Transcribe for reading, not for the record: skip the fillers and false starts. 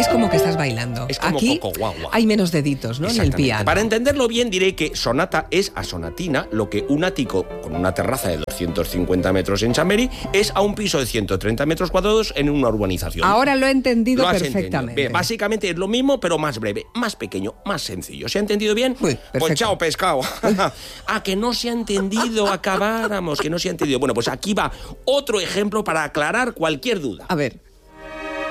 Es como que estás bailando. Es como aquí Coco Guagua. hay menos deditos, ¿no? En el piano. Para entenderlo bien diré que sonata es a sonatina lo que un ático con una terraza de 250 metros en Chamberí es a un piso de 130 metros cuadrados en una urbanización. Ahora lo he entendido Lo has perfectamente. entendido. Bien, básicamente es lo mismo, pero más breve, más pequeño, más sencillo. ¿Se ha entendido bien? Uy, pues chao, pescado. Que no se ha entendido, acabáramos, que no se ha entendido. Bueno, pues aquí va otro ejemplo para aclarar cualquier duda. A ver.